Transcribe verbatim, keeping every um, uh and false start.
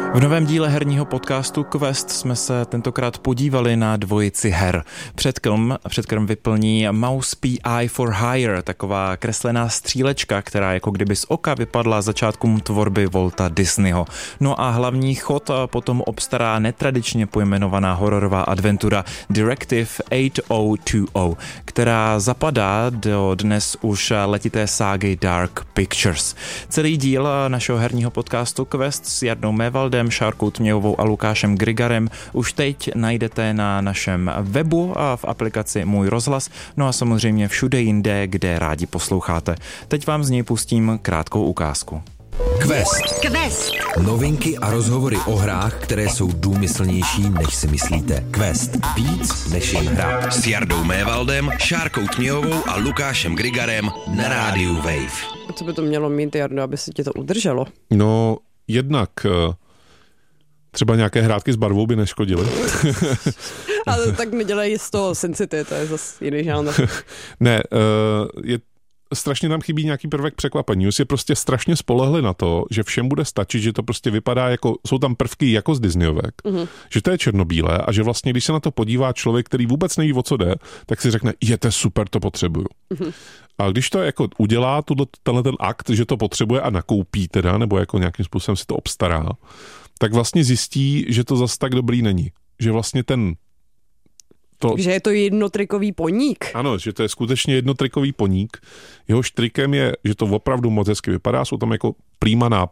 V novém díle herního podcastu Quest jsme se tentokrát podívali na dvojici her. Předkrm, předkrm vyplní Mouse P I for Hire, taková kreslená střílečka, která jako kdyby z oka vypadla začátkům tvorby Walta Disneyho. No a hlavní chod potom obstará netradičně pojmenovaná hororová adventura Directive osm set dvacet, která zapadá do dnes už letité ságy Dark Pictures. Celý díl našeho herního podcastu Quest s Jarnou Mévaldem, Šárkou Tmějovou a Lukášem Grigarem už teď najdete na našem webu a v aplikaci Můj rozhlas, no a samozřejmě všude jinde, kde rádi posloucháte. Teď vám z něj pustím krátkou ukázku. Quest. Quest. Novinky a rozhovory o hrách, které jsou důmyslnější, než si myslíte. Quest. Víc než jen hra. S Jardou Mévaldem, Šárkou Tmějovou a Lukášem Grigarem na rádiu Wave. Co by to mělo mít, Jardo, aby se ti to udrželo? No, jednak třeba nějaké hrátky s barvou by neškodily. Ale tak nedělají z toho Sensity, to je zase jiný žánr. Ne, je strašně nám chybí nějaký prvek překvapení. Už je prostě strašně spolehli na to, že všem bude stačit, že to prostě vypadá jako, jsou tam prvky jako z Disneyovek, mm-hmm. že to je černobílé a že vlastně, když se na to podívá člověk, který vůbec neví, o co jde, tak si řekne, je to super, to potřebuju. Mm-hmm. A když to jako udělá, tuto, tenhle ten akt, že to potřebuje a nakoupí teda, nebo jako nějakým způsobem si to obstará, tak vlastně zjistí, že to zas tak dobrý není. Že vlastně ten To, že je to jednotrikový poník. Ano, že to je skutečně jednotrikový poník. Jehož trikem je, že to opravdu moc hezky vypadá, jsou tam jako prýma